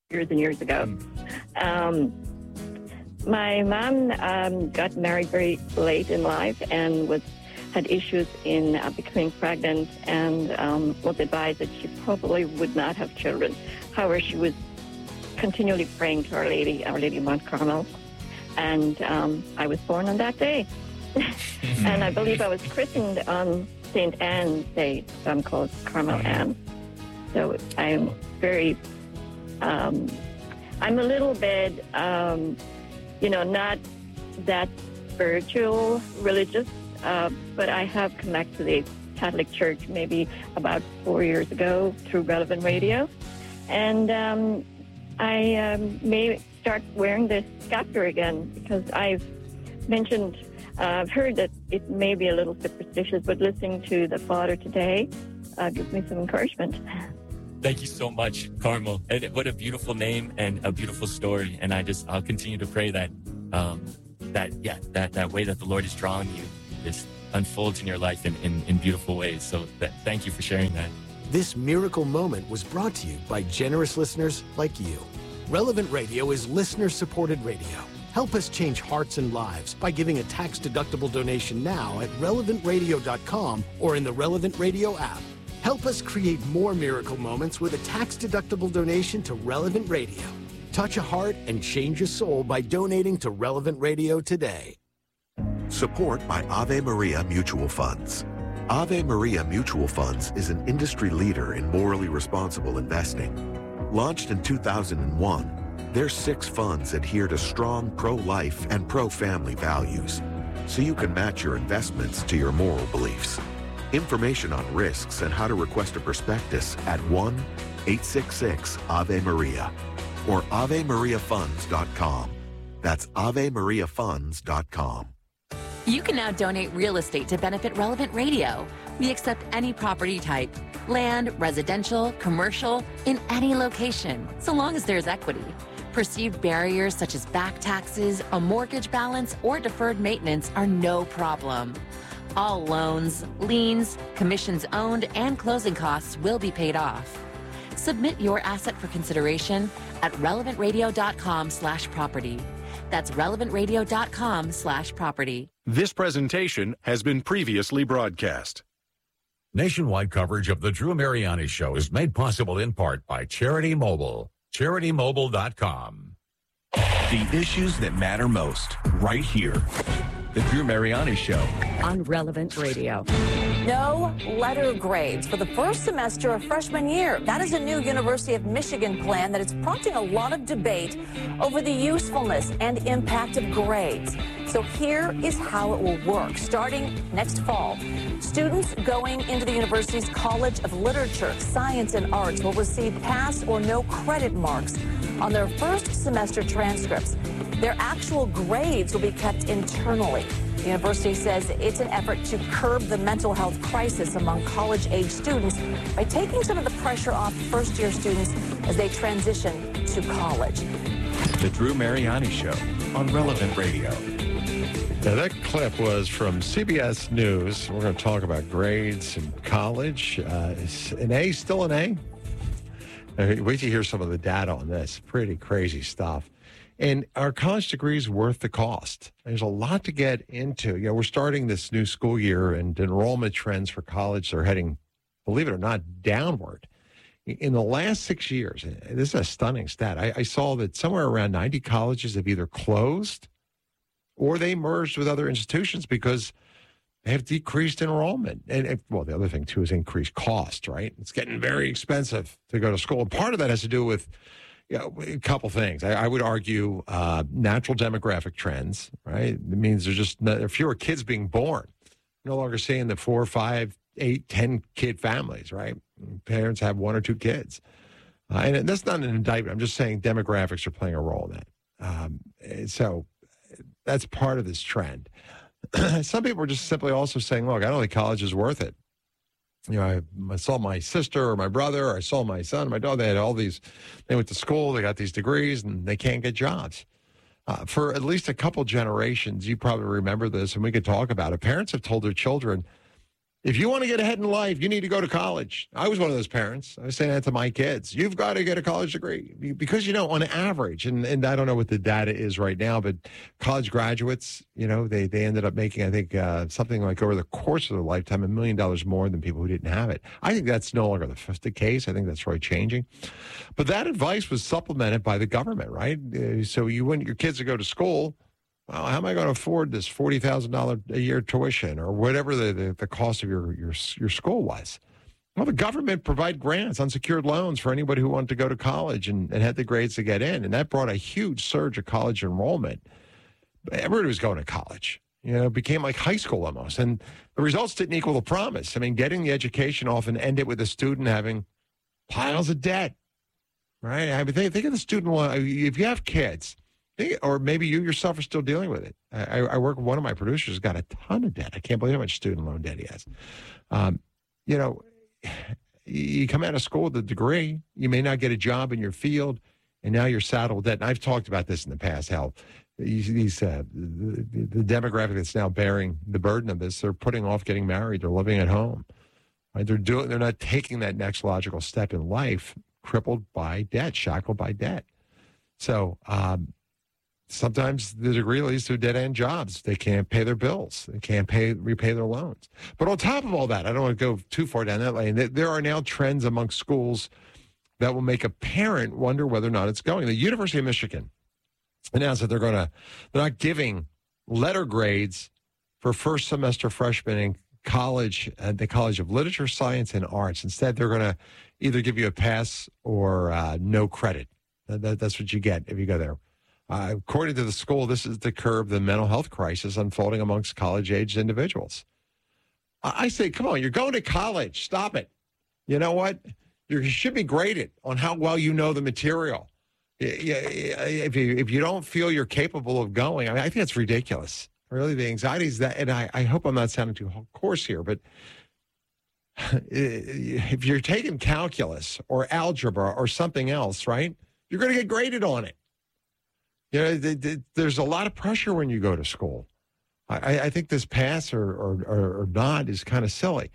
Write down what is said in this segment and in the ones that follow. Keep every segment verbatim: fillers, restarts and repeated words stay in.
years and years ago. Um, my mom um, got married very late in life and was had issues in uh, becoming pregnant and um, was advised that she probably would not have children. However, she was continually praying to Our Lady, Our Lady of Mount Carmel, and um, I was born on that day. And I believe I was christened on Saint Anne's Day, so I'm called Carmel Anne. So I'm very, um, I'm a little bit, um, you know, not that spiritual, religious, uh, but I have come back to the Catholic Church maybe about four years ago through Relevant Radio. And um, I um, may start wearing this scepter again because I've mentioned, uh, I've heard that it may be a little superstitious, but listening to the Father today uh, gives me some encouragement. Thank you so much, Carmel. And what a beautiful name and a beautiful story. And I just, I'll continue to pray that, um, that, yeah, that, that way that the Lord is drawing you just unfolds in your life in, in, in beautiful ways. So that, thank you for sharing that. This miracle moment was brought to you by generous listeners like you. Relevant Radio is listener-supported radio. Help us change hearts and lives by giving a tax-deductible donation now at relevant radio dot com or in the Relevant Radio app. Help us create more miracle moments with a tax-deductible donation to Relevant Radio. Touch a heart and change a soul by donating to Relevant Radio today. Support by Ave Maria Mutual Funds. Ave Maria Mutual Funds is an industry leader in morally responsible investing. Launched in two thousand one, their six funds adhere to strong pro-life and pro-family values, so you can match your investments to your moral beliefs. Information on risks and how to request a prospectus at one eight six six Ave Maria or ave maria funds dot com. That's ave maria funds dot com. You can now donate real estate to benefit Relevant Radio. We accept any property type, land, residential, commercial, in any location, so long as there's equity. Perceived barriers such as back taxes, a mortgage balance, or deferred maintenance are no problem. All loans, liens, commissions owned, and closing costs will be paid off. Submit your asset for consideration at relevant radio dot com slash property. That's relevant radio dot com slash property. This presentation has been previously broadcast. Nationwide coverage of the Drew Mariani Show is made possible in part by Charity Mobile. charity mobile dot com. The issues that matter most, right here. The Drew Mariani Show. On Relevant Radio. No letter grades for the first semester of freshman year. That is a new University of Michigan plan that is prompting a lot of debate over the usefulness and impact of grades. So here is how it will work. Starting next fall, students going into the university's College of Literature, Science, and Arts will receive pass or no credit marks on their first semester transcripts. Their actual grades will be kept internally. The university says it's an effort to curb the mental health crisis among college-age students by taking some of the pressure off first-year students as they transition to college. The Drew Mariani Show on Relevant Radio. Now, that clip was from C B S News. We're going to talk about grades in college. Uh, is an A still an A? Uh, wait to hear some of the data on this. Pretty crazy stuff. And are college degrees worth the cost? There's a lot to get into. You know, we're starting this new school year, and enrollment trends for college are heading, believe it or not, downward. In the last six years, this is a stunning stat. I, I saw that somewhere around ninety colleges have either closed or they merged with other institutions because they have decreased enrollment. And, and well, the other thing, too, is increased cost, right? It's getting very expensive to go to school. And part of that has to do with Yeah, a couple things. I, I would argue uh, natural demographic trends, right? It means there's just no, there are fewer kids being born. No longer seeing the four, five, eight, ten kid families, right? Parents have one or two kids. Uh, and that's not an indictment. I'm just saying demographics are playing a role in that. Um, so that's part of this trend. Some people are just simply also saying, look, I don't think college is worth it. You know, I, I saw my sister or my brother, or I saw my son, my daughter. They had all these, they went to school, they got these degrees, and they can't get jobs. Uh, for at least a couple generations, you probably remember this, and we could talk about it. Parents have told their children, If you want to get ahead in life, you need to go to college. I was one of those parents. I was saying that to my kids. You've got to get a college degree because, you know, on average, and, and I don't know what the data is right now, but college graduates, you know, they, they ended up making, I think, uh, something like over the course of their lifetime, a million dollars more than people who didn't have it. I think that's no longer the, the case. I think that's really changing. But that advice was supplemented by the government, right? Uh, so you want your kids to go to school. Well, how am I going to afford this forty thousand dollars a year tuition or whatever the, the, the cost of your, your your school was? Well, the government provided grants, unsecured loans for anybody who wanted to go to college and, and had the grades to get in. And that brought a huge surge of college enrollment. Everybody was going to college. You know, it became like high school almost. And the results didn't equal the promise. I mean, getting the education often ended with a student having piles of debt, right? I mean, think, think of the student loan. If you have kids, or maybe you yourself are still dealing with it. I, I work with one of my producers who's got a ton of debt. I can't believe how much student loan debt he has. Um, you know, you come out of school with a degree, you may not get a job in your field, and now you're saddled with debt. And I've talked about this in the past, how these, these uh, the, the demographic that's now bearing the burden of this, they're putting off getting married. They're living at home. Right? They're doing. They're not taking that next logical step in life, crippled by debt, shackled by debt. So, um, sometimes the degree leads to dead-end jobs. They can't pay their bills. They can't pay repay their loans. But on top of all that, I don't want to go too far down that lane. There are now trends among schools that will make a parent wonder whether or not it's going. The University of Michigan announced that they're going to, they're not giving letter grades for first semester freshmen in college, uh, the College of Literature, Science, and Arts. Instead, they're going to either give you a pass or uh, no credit. That, that, that's what you get if you go there. Uh, according to the school, this is to curb the mental health crisis unfolding amongst college-aged individuals. I, I say, come on, you're going to college. Stop it. You know what? You're, you should be graded on how well you know the material. If you, if you don't feel you're capable of going, I mean, I think it's ridiculous. Really, the anxieties that, and I, I hope I'm not sounding too coarse here, but if you're taking calculus or algebra or something else, right, you're going to get graded on it. You know, th- th- there's a lot of pressure when you go to school. I, I think this pass or, or, or not is kind of silly.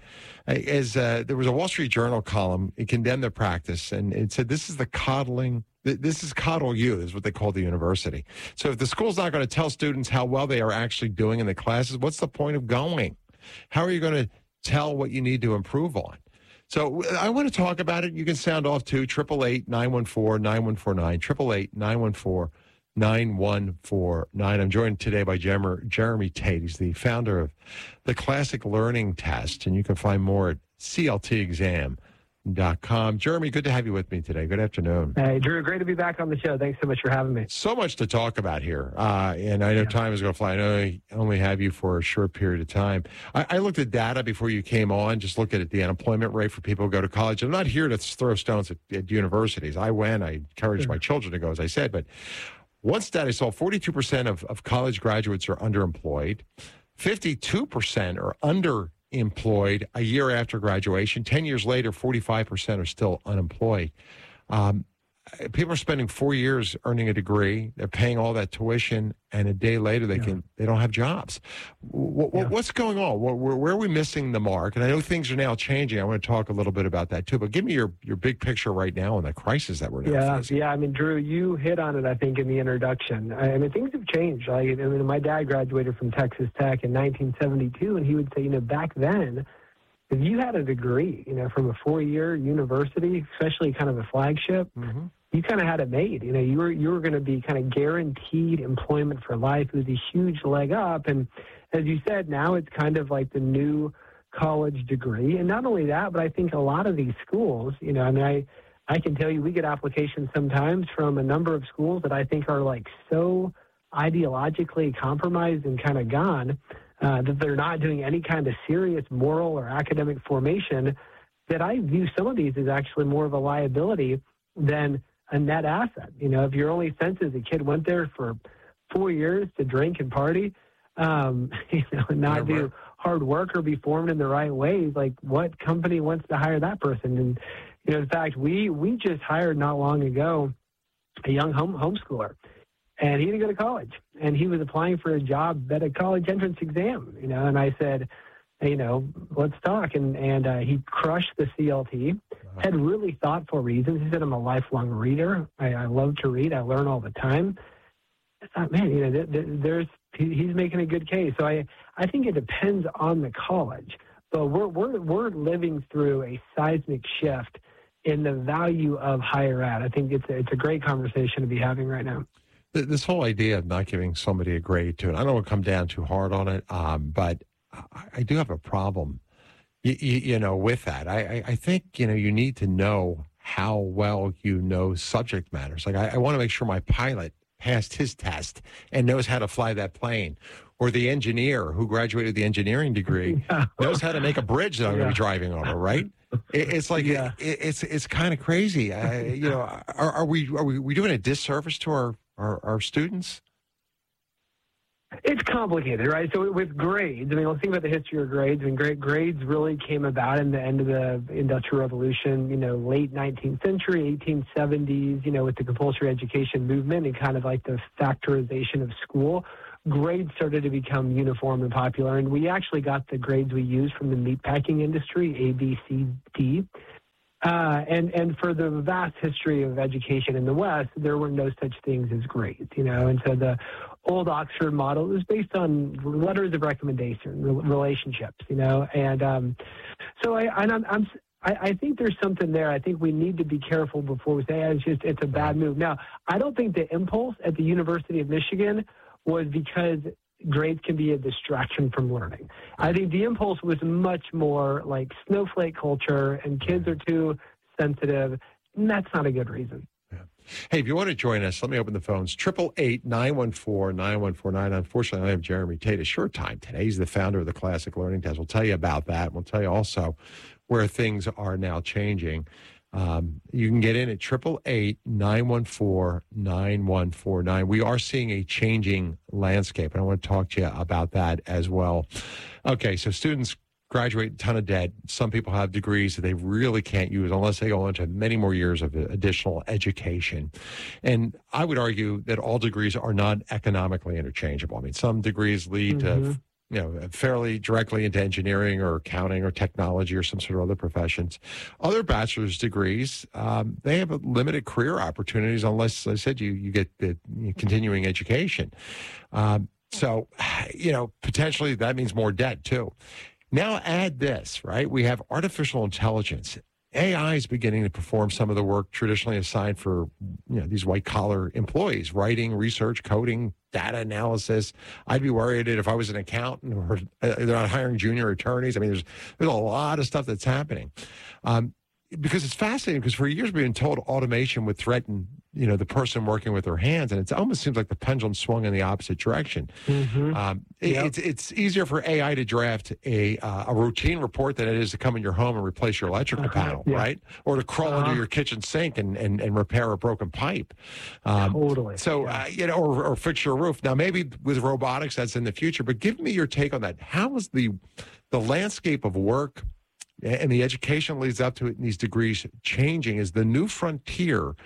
As uh, there was a Wall Street Journal column, it condemned the practice, and it said this is the coddling. This is coddle you, is what they call the university. So if the school's not going to tell students how well they are actually doing in the classes, what's the point of going? How are you going to tell what you need to improve on? So I want to talk about it. You can sound off too. triple eight, nine one four, nine one four nine, triple eight, nine one four, nine one four nine. I'm joined today by Jeremy, Jeremy Tate. He's the founder of the Classic Learning Test, and you can find more at C L T exam dot com. Jeremy, good to have you with me today. Good afternoon. Hey, Drew, great to be back on the show. Thanks so much for having me. So much to talk about here. Uh, and I know yeah. time is going to fly. I know I only have you for a short period of time. I, I looked at data before you came on, just look at the unemployment rate for people who go to college. I'm not here to throw stones at, at universities. I went. I encouraged sure. my children to go, as I said. But one stat I saw, forty-two percent of, of college graduates are underemployed. fifty-two percent are under employed a year after graduation. Ten years later, forty-five percent are still unemployed. Um, people are spending four years earning a degree. They're paying all that tuition, and a day later they yeah. can they don't have jobs. W- w- yeah. What's going on? Where, where are we missing the mark? And I know things are now changing. I want to talk a little bit about that too. But give me your, your big picture right now on the crisis that we're now yeah, facing. Yeah, I mean, Drew, you hit on it, I think, in the introduction. I mean, things have changed. Like, I mean, my dad graduated from Texas Tech in nineteen seventy-two, and he would say, you know, back then, if you had a degree, you know, from a four-year university, especially kind of a flagship, mm-hmm. you kind of had it made. You know, you were you were going to be kind of guaranteed employment for life. It was a huge leg up. And as you said, now it's kind of like the new college degree. And not only that, but I think a lot of these schools, you know, I mean, I, I can tell you we get applications sometimes from a number of schools that I think are like so ideologically compromised and kind of gone uh, that they're not doing any kind of serious moral or academic formation, that I view some of these as actually more of a liability than a net asset. You know, if your only sense is a kid went there for four years to drink and party, um, you know, and not do hard work or be formed in the right ways, like what company wants to hire that person? And, you know, in fact, we, we just hired not long ago a young home homeschooler, and he didn't go to college, and he was applying for a job at a college entrance exam, you know, and I said, you know, let's talk. And, and uh, he crushed the C L T, had really thoughtful reasons. He said, I'm a lifelong reader. I, I love to read. I learn all the time. I thought, man, you know, th- th- there's he's making a good case. So I, I think it depends on the college. But we're, we're, we're living through a seismic shift in the value of higher ed. I think it's a, it's a great conversation to be having right now. This whole idea of not giving somebody a grade to it, I don't want to come down too hard on it, um, but I, I do have a problem, you, you, you know, with that. I, I, I think, you know, you need to know how well you know subject matters. Like I, I want to make sure my pilot passed his test and knows how to fly that plane, or the engineer who graduated the engineering degree yeah. knows how to make a bridge that I'm yeah. going to be driving over, right? It, it's like yeah. it, it's it's kind of crazy. Uh, you know, are, are we are we, we doing a disservice to our, our, our students? It's complicated, right? So with grades, I mean, let's think about the history of grades. I mean, grade, grades really came about in the end of the Industrial Revolution, you know, late nineteenth century, eighteen seventies, you know, with the compulsory education movement and kind of like the factorization of school. Grades started to become uniform and popular, and we actually got the grades we use from the meatpacking industry, A, B, C, D. Uh, and, and for the vast history of education in the West, there were no such things as grades, you know. And so the old Oxford model was based on letters of recommendation, relationships, you know. And um, so I, I'm, I'm, I, I think there's something there. I think we need to be careful before we say hey, it's just it's a bad move. Now, I don't think the impulse at the University of Michigan was because grades can be a distraction from learning. I think the impulse was much more like snowflake culture and kids are too sensitive, and that's not a good reason. Yeah. Hey, if you want to join us, let me open the phones. triple eight, nine one four, nine one four nine. Unfortunately, I have Jeremy Tate a short time today. He's the founder of the Classic Learning Test. We'll tell you about that. We'll tell you also where things are now changing. Um, you can get in at triple eight, nine one four, nine one four nine. We are seeing a changing landscape, and I want to talk to you about that as well. Okay, so students graduate a ton of debt. Some people have degrees that they really can't use unless they go into many more years of additional education. And I would argue that all degrees are not economically interchangeable. I mean, some degrees lead mm-hmm. to you know, fairly directly into engineering or accounting or technology or some sort of other professions. Other bachelor's degrees, um, they have limited career opportunities unless, as I said, you, you get the continuing education. Um, so, you know, potentially that means more debt too. Now add this, right? We have artificial intelligence. A I is beginning to perform some of the work traditionally assigned for, you know, these white-collar employees, writing, research, coding, data analysis. I'd be worried if I was an accountant or they're not hiring junior attorneys. I mean, there's there's a lot of stuff that's happening. Um, because it's fascinating, because for years we've been told automation would threaten, you know, the person working with their hands, and it almost seems like the pendulum swung in the opposite direction. Mm-hmm. Um, it, yep. It's it's easier for A I to draft a uh, a routine report than it is to come in your home and replace your electrical uh-huh. panel, yeah. right? Or to crawl uh-huh. under your kitchen sink and, and, and repair a broken pipe. Um, totally. So, yeah. uh, you know, or, or fix your roof. Now, maybe with robotics, that's in the future, but give me your take on that. How is the the landscape of work and the education leads up to it in these degrees changing? Is the new frontier,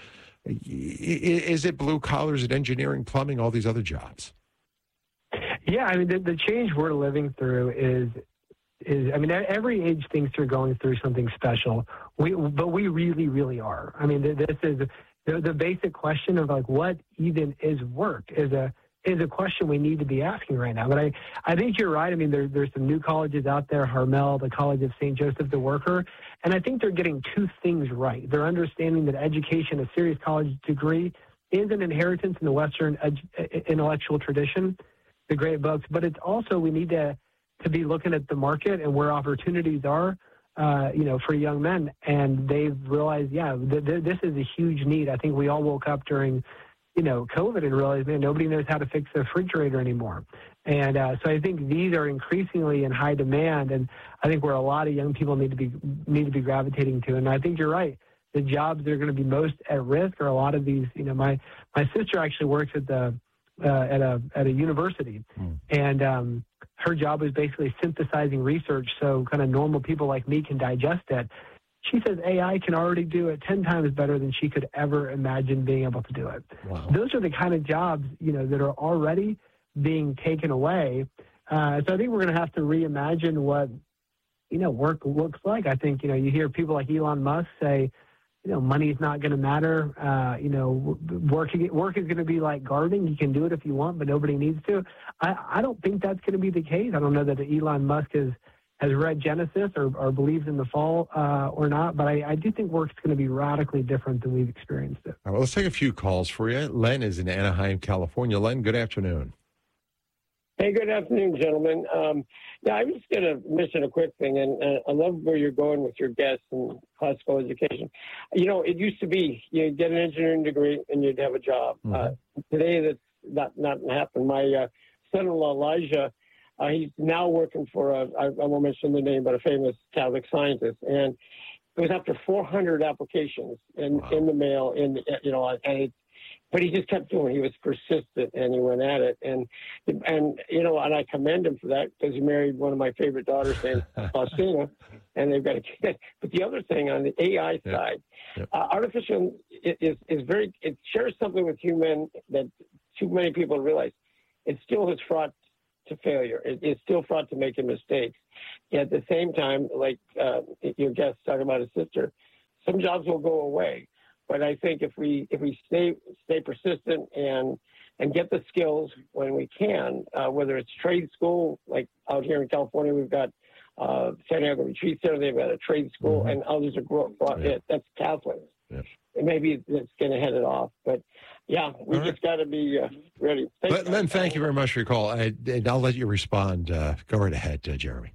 is it blue collar, is it engineering, plumbing, all these other jobs? Yeah, I mean, the, the change we're living through is, is, I mean, every age thinks they're going through something special, we, but we really, really are. I mean, this is the, the basic question of like, what even is work is a, is a question we need to be asking right now. But I, I think you're right. I mean, there, there's some new colleges out there, Harmel, the College of Saint Joseph the Worker, and I think they're getting two things right. They're understanding that education, a serious college degree, is an inheritance in the Western edu- intellectual tradition, the great books, but it's also we need to, to be looking at the market and where opportunities are, uh, you know, for young men. And they've realized, yeah, th- th- this is a huge need. I think we all woke up during you know, COVID and realized, man, nobody knows how to fix a refrigerator anymore. And uh, so I think these are increasingly in high demand, and I think where a lot of young people need to be need to be gravitating to. And I think you're right. The jobs that are going to be most at risk are a lot of these. You know, my my sister actually works at the uh, at a at a university, mm. and um, her job is basically synthesizing research so kind of normal people like me can digest it. She says A I can already do it ten times better than she could ever imagine being able to do it. Wow. Those are the kind of jobs, you know, that are already being taken away. Uh, so I think we're going to have to reimagine what you know, work looks like. I think, you know, you hear people like Elon Musk say, you know, money's not going to matter. Uh, you know, work, work is going to be like gardening. You can do it if you want, but nobody needs to. I, I don't think that's going to be the case. I don't know that Elon Musk is, has read Genesis or, or believes in the fall uh, or not, but I, I do think work's going to be radically different than we've experienced it. All right, well, let's take a few calls for you. Len is in Anaheim, California. Len, good afternoon. Hey, good afternoon, gentlemen. Um, yeah, I was just going to mention a quick thing, and uh, I love where you're going with your guests and classical education. You know, it used to be you get an engineering degree and you'd have a job. Mm-hmm. Uh, today, that's not not happened. My uh, son-in-law, Elijah, uh, he's now working for a, I, I won't mention the name, but a famous Catholic scientist. And it was after four hundred applications in, wow. in the mail, in you know, and it, but he just kept doing it. He was persistent, and he went at it. And, and you know, and I commend him for that because he married one of my favorite daughters named Faustina, and they've got a kid. But the other thing on the A I yep. side, yep. Uh, artificial is, is very, it shares something with human that too many people realize. It still is fraught to failure. It, it's still fraught to making mistakes. Yet at the same time, like uh, your guest talking about his sister, some jobs will go away. But I think if we if we stay stay persistent and and get the skills when we can, uh, whether it's trade school, like out here in California, we've got uh, San Diego Retreat Center, they've got a trade school, mm-hmm. and others are growing. Yeah. That's Catholic. Yeah. And maybe it's going to head it off. But, yeah, we All just right. got to be uh, ready. Len, Len, thank you very much for your call. I, and I'll let you respond. Uh, go right ahead, uh, Jeremy.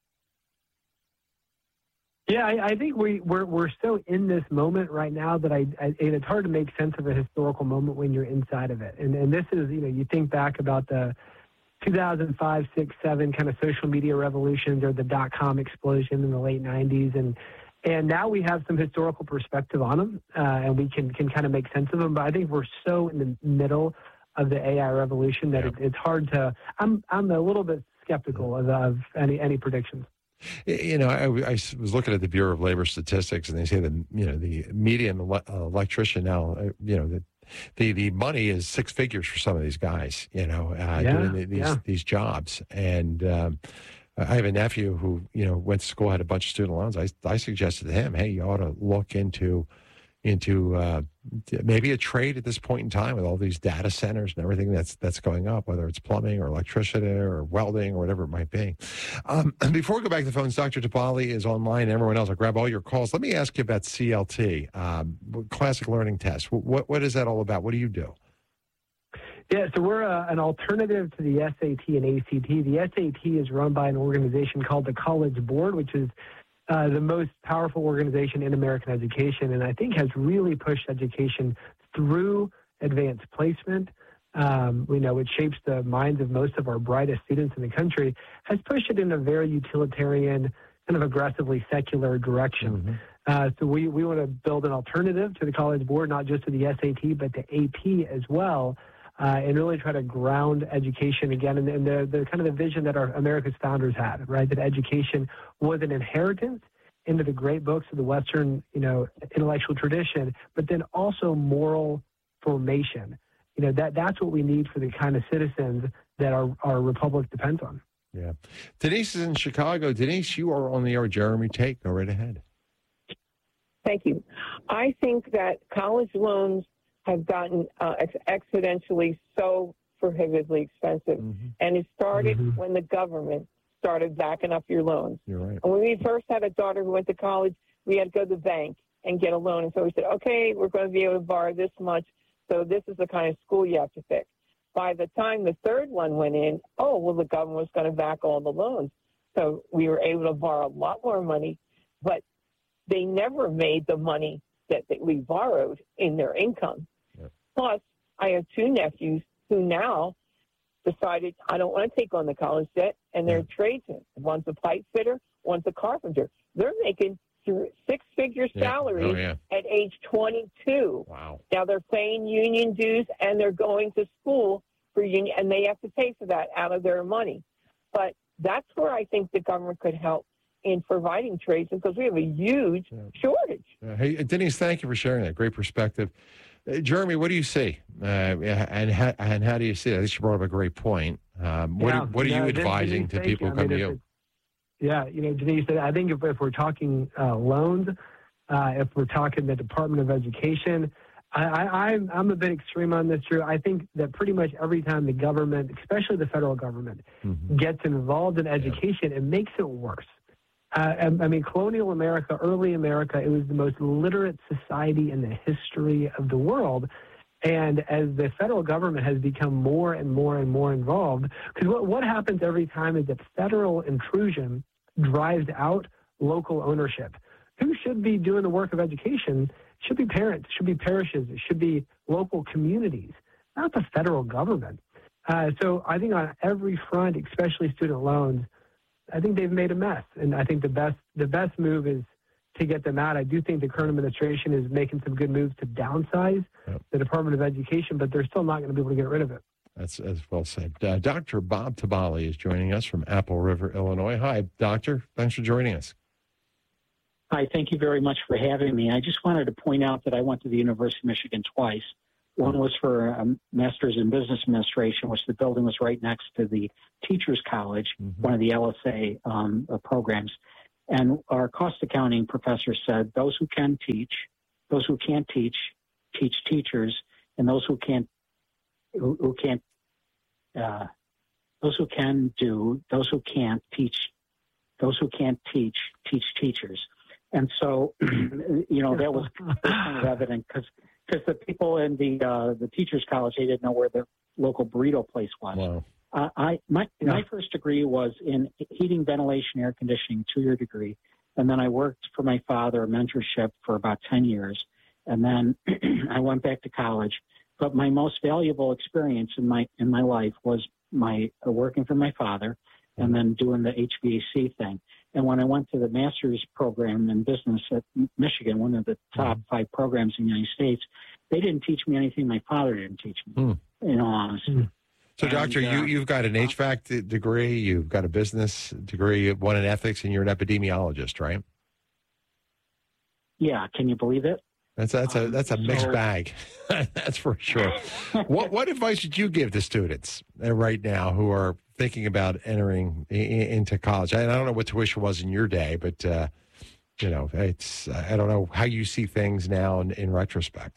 Yeah, I, I think we, we're we're so in this moment right now that I, I and it's hard to make sense of a historical moment when you're inside of it. And and this is, you know, you think back about the two thousand five, six, seven kind of social media revolutions or the dot-com explosion in the late nineties. And and now we have some historical perspective on them, uh, and we can, can kind of make sense of them. But I think we're so in the middle of the A I revolution that yeah. it, it's hard to – I'm I'm a little bit skeptical of, of any any predictions. You know, I, I was looking at the Bureau of Labor Statistics, and they say that, you know, the median ele- electrician now, uh, you know, the, the the money is six figures for some of these guys, you know, uh, yeah, doing the, these yeah. these jobs. And um, I have a nephew who, you know, went to school, had a bunch of student loans. I, I suggested to him, hey, you ought to look into into uh, maybe a trade at this point in time with all these data centers and everything that's that's going up, whether it's plumbing or electricity or welding or whatever it might be. Um, and before we go back to the phones, Doctor Topoli is online, and everyone else. I'll grab all your calls. Let me ask you about C L T, um, Classic Learning Test. What what is that all about? What do you do? Yeah, so we're uh, an alternative to the S A T and A C T. The S A T is run by an organization called the College Board, which is Uh, the most powerful organization in American education, and I think has really pushed education through advanced placement. Um, we know it shapes the minds of most of our brightest students in the country, has pushed it in a very utilitarian, kind of aggressively secular direction. Mm-hmm. Uh, so we, we want to build an alternative to the College Board, not just to the S A T, but to A P as well. Uh, and really try to ground education again in, in the, the kind of the vision that our America's founders had, right? That education was an inheritance into the great books of the Western, you know, intellectual tradition, but then also moral formation. You know, that that's what we need for the kind of citizens that our, our republic depends on. Yeah. Denise is in Chicago. Denise, you are on the air. Jeremy, take, go right ahead. Thank you. I think that college loans have gotten uh, ex- exponentially so prohibitively expensive. Mm-hmm. And it started mm-hmm. when the government started backing up your loans. You're right. And when we first had a daughter who went to college, we had to go to the bank and get a loan. And so we said, okay, we're going to be able to borrow this much. So this is the kind of school you have to pick. By the time the third one went in, oh, well, the government was going to back all the loans. So we were able to borrow a lot more money, but they never made the money that, that we borrowed in their income. Plus, I have two nephews who now decided, I don't want to take on the college debt, and they're tradesmen. One's a pipe fitter, one's a carpenter. They're making six-figure yeah. salaries oh, yeah. at age twenty-two. Wow. Now they're paying union dues, and they're going to school for union, and they have to pay for that out of their money. But that's where I think the government could help in providing trades, because we have a huge yeah. shortage. Uh, hey, Denise, thank you for sharing that. Great perspective. Uh, Jeremy, what do you see? Uh, and, how, and how do you see it? I think you brought up a great point. Um, what, yeah, are, what are no, you advising Denise, to people who you. come I mean, to you? Yeah, you know, Denise, I think if, if we're talking uh, loans, uh, if we're talking the Department of Education, I, I, I'm, I'm a bit extreme on this, Drew. I think that pretty much every time the government, especially the federal government, mm-hmm. gets involved in education, yeah. it makes it worse. Uh, I, I mean, colonial America, early America, it was the most literate society in the history of the world. And as the federal government has become more and more and more involved, because what, what happens every time is that federal intrusion drives out local ownership. Who should be doing the work of education? Should be parents, should be parishes, it should be local communities, not the federal government. Uh, so I think on every front, especially student loans, I think they've made a mess. And I think the best the best move is to get them out. I do think the current administration is making some good moves to downsize yep. the Department of Education, but they're still not going to be able to get rid of it. That's, that's well said. Uh, Doctor Bob Tabali is joining us from Apple River, Illinois. Hi, Doctor. Thanks for joining us. Hi, thank you very much for having me. I just wanted to point out that I went to the University of Michigan twice. One was for a Master's in Business Administration, which the building was right next to the Teachers College, mm-hmm. one of the L S A um, programs. And our cost accounting professor said, those who can teach, those who can't teach, teach teachers, and those who can't, who, who can't, uh, those who can do, those who can't teach, those who can't teach, teach teachers. And so, you know, that was kind of evident because because the people in the uh, the Teachers College, they didn't know where the local burrito place was. Wow. Uh, I my yeah. my first degree was in heating, ventilation, air conditioning, two-year degree, and then I worked for my father, a mentorship for about ten years, and then I went back to college. But my most valuable experience in my in my life was my uh, working for my father, and then doing the H V A C thing. And when I went to the master's program in business at Michigan, one of the top five programs in the United States, they didn't teach me anything my father didn't teach me, mm. in all honesty. Mm. So, and, Doctor, uh, you, you've got an H V A C degree, you've got a business degree, one in ethics, and you're an epidemiologist, right? Yeah. Can you believe it? That's that's a that's a mixed bag, that's for sure. what what advice would you give to students right now who are thinking about entering in, into college? I, I don't know what tuition was in your day, but uh, you know, it's I don't know how you see things now in, in retrospect.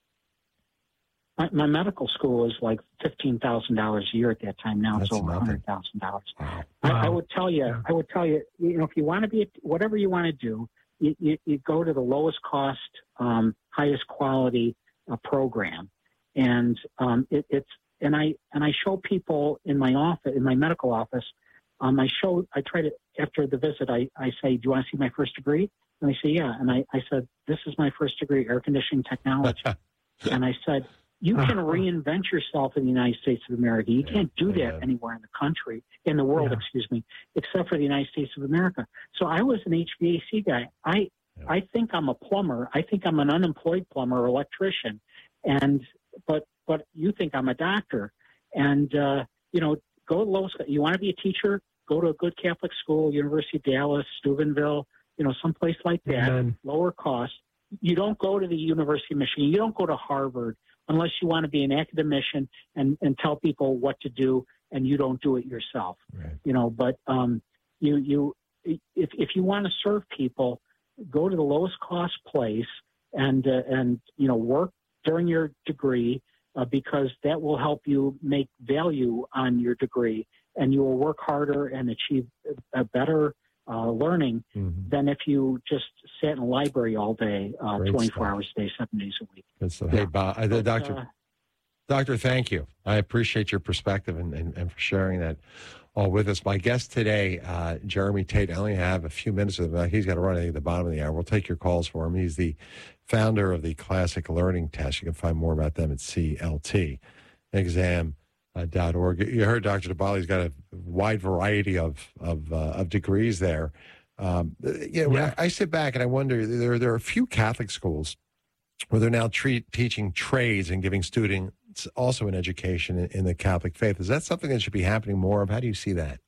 My, my medical school is like fifteen thousand dollars a year at that time. Now that's it's over nothing. hundred thousand dollars. Wow. I, Wow. I would tell you, I would tell you, you know, if you want to be a, whatever you want to do. You, you, you go to the lowest cost, um, highest quality uh, program, and um, it, it's and I and I show people in my office, in my medical office, um, I show I try to after the visit I, I say, do you want to see my first degree? And they say, yeah, and I, I said, this is my first degree, air conditioning technology, and I said, you can reinvent yourself in the United States of America. You can't do that yeah. anywhere in the country, in the world, Yeah. excuse me, except for the United States of America. So I was an H V A C guy. I Yeah. I think I'm a plumber. I think I'm an unemployed plumber or electrician. And but but you think I'm a doctor. And uh, you know, go to lowest. You want to be a teacher? Go to a good Catholic school, University of Dallas, Steubenville, you know, someplace like that, Amen. lower cost. You don't go to the University of Michigan. You don't go to Harvard unless you want to be an academician and, and tell people what to do, and you don't do it yourself. Right. You know, but um, you you if if you want to serve people, go to the lowest cost place and uh, and you know work during your degree uh, because that will help you make value on your degree, and you will work harder and achieve a better uh, learning Mm-hmm. than if you just sat in a library all day, uh, Great twenty-four stuff. hours a day, seven days a week. Good stuff. Hey, Bob, uh, But, Doctor, uh, Doctor, thank you. I appreciate your perspective and, and, and for sharing that all with us. My guest today, uh, Jeremy Tate. I only have a few minutes of him. He's got to run at the bottom of the hour. We'll take your calls for him. He's the founder of the Classic Learning Test. You can find more about them at C L T exam dot org. You heard Doctor Tabali's got a wide variety of of, uh, of degrees there. Um, you know, Yeah. I, I sit back and I wonder, there, there are a few Catholic schools where they're now treat, teaching trades and giving students also an education in, in the Catholic faith. Is that something that should be happening more of? How do you see that?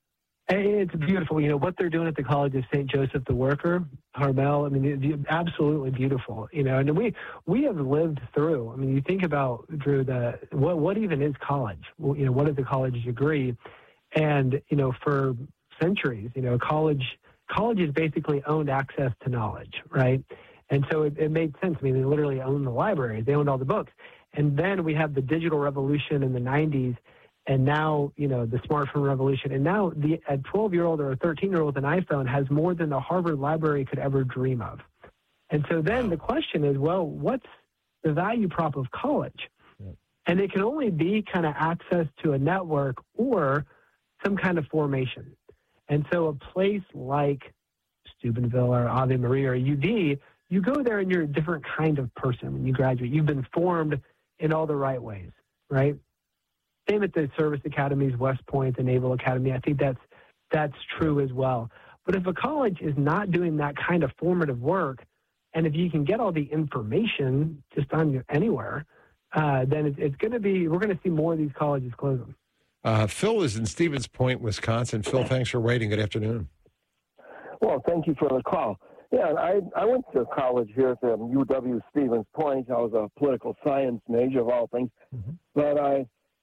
It's beautiful. You know, what they're doing at the College of Saint Joseph the Worker, Carmel, I mean, it's absolutely beautiful. You know, and we we have lived through, I mean, you think about, Drew, the, what, what even is college? Well, you know, what is a college degree? And, you know, for centuries, you know, college colleges basically owned access to knowledge, right? And so it, it made sense. I mean, they literally owned the libraries. They owned all the books. And then we have the digital revolution in the nineties, and now, you know, the smartphone revolution. And now the, a twelve-year-old or a thirteen-year-old with an iPhone has more than the Harvard Library could ever dream of. And so then the question is, well, what's the value prop of college? Yeah. And it can only be kind of access to a network or some kind of formation. And so a place like Steubenville or Ave Maria or U D, you go there and you're a different kind of person when you graduate. You've been formed in all the right ways, right? Same at the service academies, West Point, the Naval Academy. I think that's that's true as well. But if a college is not doing that kind of formative work, and if you can get all the information just on you anywhere, uh, then it's, it's going to be, we're going to see more of these colleges closing. Uh, Phil is in Stevens Point, Wisconsin. Phil, thanks for waiting. Good afternoon. Well, thank you for the call. Yeah, I, I went to college here at the U W Stevens Point. I was a political science major of all things, mm-hmm. but I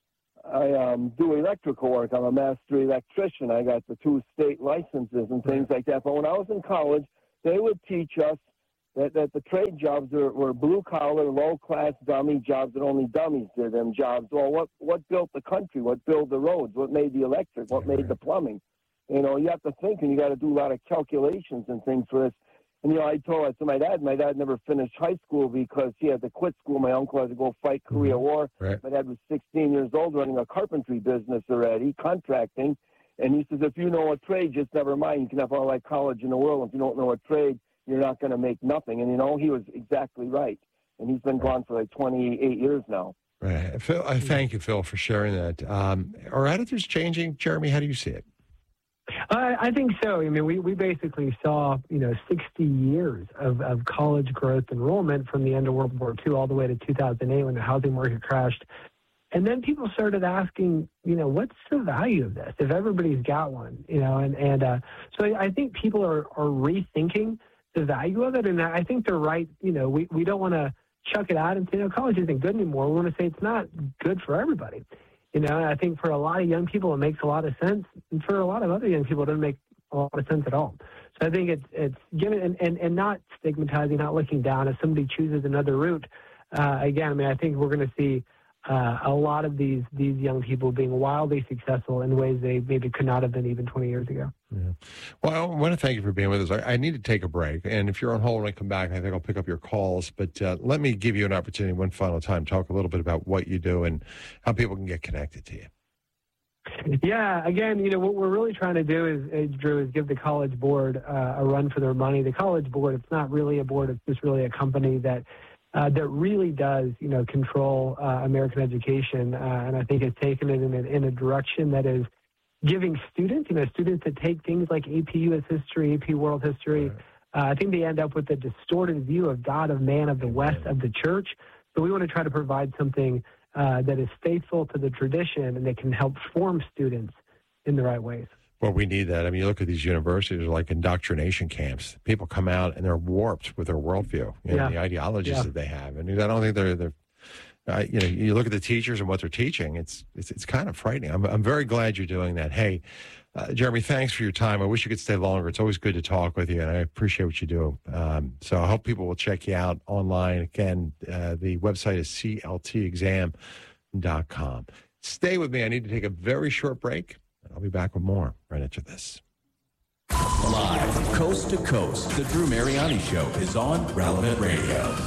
I um, do electrical work. I'm a master electrician. I got the two state licenses and things like that. But when I was in college, they would teach us that, that the trade jobs were, were blue-collar, low-class dummy jobs that only dummies did them jobs. Well, what, what built the country? What built the roads? What made the electric? What made the plumbing? You know, you have to think, and you got to do a lot of calculations and things for this. And, you know, I told it to my dad. My dad never finished high school because he had to quit school. My uncle had to go fight Korea War. Right. My dad was sixteen years old running a carpentry business already, contracting. And he says, if you know a trade, just never mind. You can have all that college in the world. If you don't know a trade, you're not going to make nothing. And, you know, he was exactly right. And he's been gone for like twenty-eight years now. Right. Phil, I thank you, Phil, for sharing that. Um, are attitudes changing? Jeremy, how do you see it? Uh, I think so. I mean, we, we basically saw, you know, sixty years of, of college growth enrollment from the end of World War Two all the way to two thousand eight when the housing market crashed. And then people started asking, you know, what's the value of this if everybody's got one, you know? And, and uh, so I think people are, are rethinking the value of it. And I think they're right. You know, we, we don't want to chuck it out and say, no, college isn't good anymore. We want to say it's not good for everybody. You know, I think for a lot of young people, it makes a lot of sense. And for a lot of other young people, it doesn't make a lot of sense at all. So I think it's it's giving and, and, and not stigmatizing, not looking down. If somebody chooses another route, uh, again, I mean, I think we're going to see uh, a lot of these these young people being wildly successful in ways they maybe could not have been even twenty years ago. Yeah. Well, I want to thank you for being with us. I, I need to take a break. And if you're on hold when I come back, I think I'll pick up your calls. But uh, let me give you an opportunity one final time to talk a little bit about what you do and how people can get connected to you. Yeah, again, you know, what we're really trying to do is, is Drew, is give the College Board uh, a run for their money. The College Board, it's not really a board, it's just really a company that uh, that really does, you know, control uh, American education. Uh, and I think it's taken it in a, in a direction that is giving students, you know, students that take things like A P U S history, A P World History, right. uh, I think they end up with a distorted view of God, of man, of the West, of the church. So we want to try to provide something Uh, that is faithful to the tradition and that can help form students in the right ways. Well, we need that. I mean, you look at these universities like indoctrination camps. People come out and they're warped with their worldview, you know, yeah. the ideologies yeah. that they have. And I don't think they're, they're uh, you know, you look at the teachers and what they're teaching, it's it's, it's kind of frightening. I'm, I'm very glad you're doing that. Hey, uh, Jeremy, thanks for your time. I wish you could stay longer. It's always good to talk with you, and I appreciate what you do. Um, so I hope people will check you out online. Again, uh, the website is C L T exam dot com. Stay with me. I need to take a very short break, and I'll be back with more right after this. Live from coast to coast, the Drew Mariani Show is on Relevant Radio.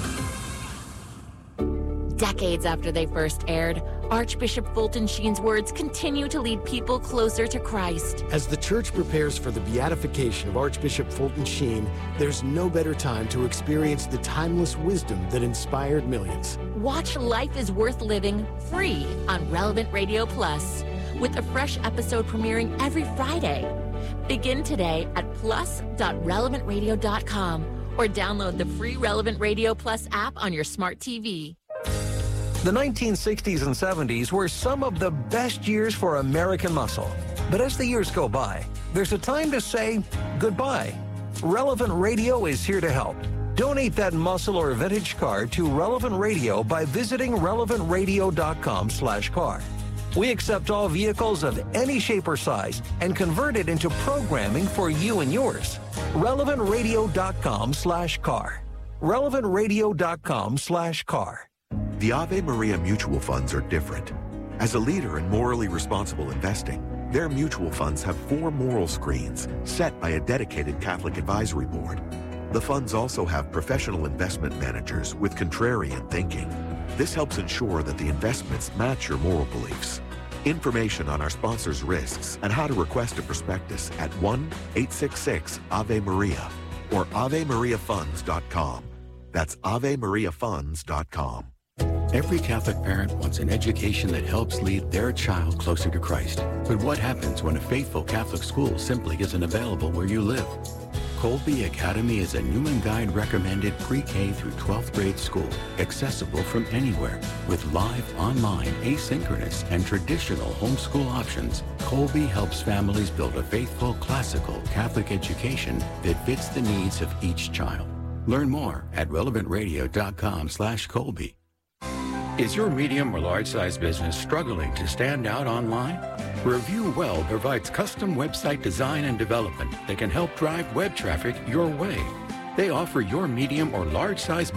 Decades after they first aired, Archbishop Fulton Sheen's words continue to lead people closer to Christ. As the church prepares for the beatification of Archbishop Fulton Sheen, there's no better time to experience the timeless wisdom that inspired millions. Watch Life is Worth Living free on Relevant Radio Plus, with a fresh episode premiering every Friday. Begin today at plus dot relevant radio dot com or download the free Relevant Radio Plus app on your smart T V. The nineteen sixties and seventies were some of the best years for American muscle. But as the years go by, there's a time to say goodbye. Relevant Radio is here to help. Donate that muscle or vintage car to Relevant Radio by visiting relevant radio dot com slash car. We accept all vehicles of any shape or size and convert it into programming for you and yours. relevant radio dot com slash car. relevant radio dot com slash car. The Ave Maria mutual funds are different. As a leader in morally responsible investing, their mutual funds have four moral screens set by a dedicated Catholic advisory board. The funds also have professional investment managers with contrarian thinking. This helps ensure that the investments match your moral beliefs. Information on our sponsors' risks and how to request a prospectus at one eight six six Ave Maria or ave maria funds dot com. That's ave maria funds dot com. Every Catholic parent wants an education that helps lead their child closer to Christ. But what happens when a faithful Catholic school simply isn't available where you live? Colby Academy is a Newman Guide recommended pre-K through twelfth grade school, accessible from anywhere. With live, online, asynchronous, and traditional homeschool options, Colby helps families build a faithful, classical Catholic education that fits the needs of each child. Learn more at relevant radio dot com slash Colby. Is your medium or large-size business struggling to stand out online? Review Well provides custom website design and development that can help drive web traffic your way. They offer your medium or large-size